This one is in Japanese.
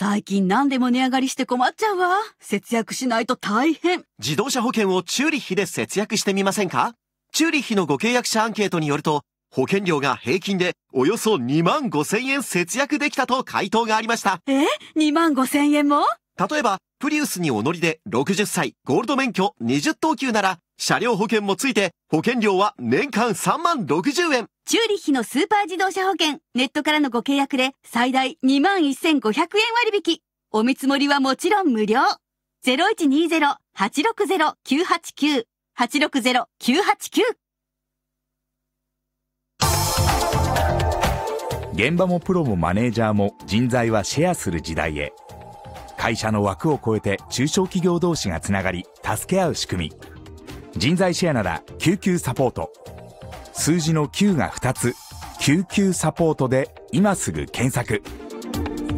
最近何でも値上がりして困っちゃうわ。節約しないと大変。 自動車保険をチューリッヒで節約してみませんか？チューリッヒのご契約者アンケートによると、保険料が平均でおよそ2万5千円節約できたと回答がありました。 2万5千円も？ 例えば、プリウスにお乗りで60歳、ゴールド免許20等級なら、車両保険もついて、保険料は年間3万60円。 チューリッヒのスーパー自動車保険、ネットからのご契約で最大2万1500円割引。お見積もりはもちろん無料。0120-860-989。860-989。 現場もプロもマネージャーも人材はシェアする時代へ。会社の枠を超えて中小企業同士がつながり助け合う仕組み。人材シェアなら救急サポート。数字の9が2つ、救急サポートで今すぐ検索。